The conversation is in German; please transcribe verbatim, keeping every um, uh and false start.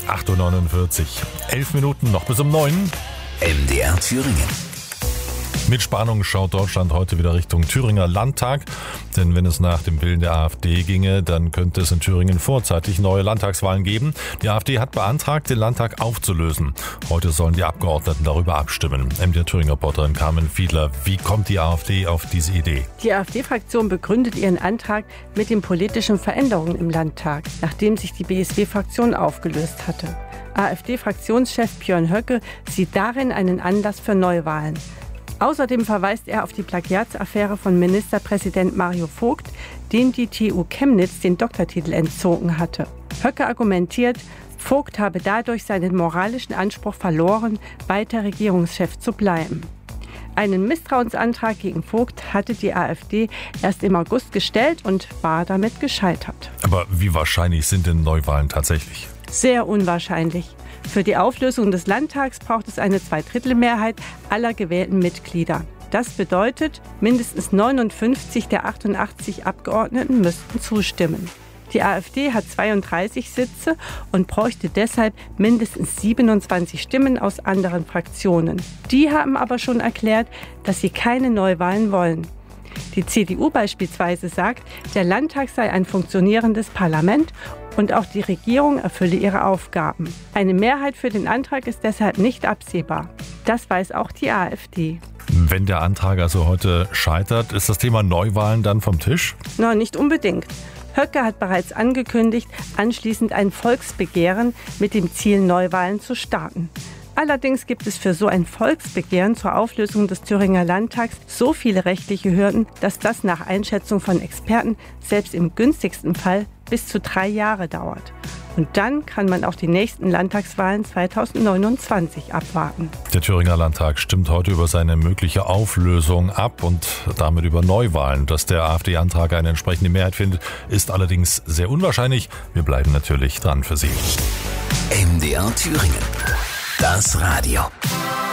acht Uhr neunundvierzig. Elf Minuten noch bis um neun. M D R Thüringen. Mit Spannung schaut Deutschland heute wieder Richtung Thüringer Landtag. Denn wenn es nach dem Willen der AfD ginge, dann könnte es in Thüringen vorzeitig neue Landtagswahlen geben. Die AfD hat beantragt, den Landtag aufzulösen. Heute sollen die Abgeordneten darüber abstimmen. M D R Thüringen-Reporterin Carmen Fiedler, wie kommt die AfD auf diese Idee? Die AfD-Fraktion begründet ihren Antrag mit den politischen Veränderungen im Landtag, nachdem sich die B S W-Fraktion aufgelöst hatte. AfD-Fraktionschef Björn Höcke sieht darin einen Anlass für Neuwahlen. Außerdem verweist er auf die Plagiatsaffäre von Ministerpräsident Mario Vogt, dem die T U Chemnitz den Doktortitel entzogen hatte. Höcke argumentiert, Vogt habe dadurch seinen moralischen Anspruch verloren, weiter Regierungschef zu bleiben. Einen Misstrauensantrag gegen Vogt hatte die AfD erst im August gestellt und war damit gescheitert. Aber wie wahrscheinlich sind denn Neuwahlen tatsächlich? Sehr unwahrscheinlich. Für die Auflösung des Landtags braucht es eine Zweidrittelmehrheit aller gewählten Mitglieder. Das bedeutet, mindestens neunundfünfzig der achtundachtzig Abgeordneten müssten zustimmen. Die AfD hat zweiunddreißig Sitze und bräuchte deshalb mindestens siebenundzwanzig Stimmen aus anderen Fraktionen. Die haben aber schon erklärt, dass sie keine Neuwahlen wollen. Die C D U beispielsweise sagt, der Landtag sei ein funktionierendes Parlament und auch die Regierung erfülle ihre Aufgaben. Eine Mehrheit für den Antrag ist deshalb nicht absehbar. Das weiß auch die AfD. Wenn der Antrag also heute scheitert, ist das Thema Neuwahlen dann vom Tisch? Na, nicht unbedingt. Höcke hat bereits angekündigt, anschließend ein Volksbegehren mit dem Ziel, Neuwahlen zu starten. Allerdings gibt es für so ein Volksbegehren zur Auflösung des Thüringer Landtags so viele rechtliche Hürden, dass das nach Einschätzung von Experten selbst im günstigsten Fall bis zu drei Jahre dauert. Und dann kann man auch die nächsten Landtagswahlen zweitausendneunundzwanzig abwarten. Der Thüringer Landtag stimmt heute über seine mögliche Auflösung ab und damit über Neuwahlen. Dass der AfD-Antrag eine entsprechende Mehrheit findet, ist allerdings sehr unwahrscheinlich. Wir bleiben natürlich dran für Sie. M D R Thüringen. Das Radio.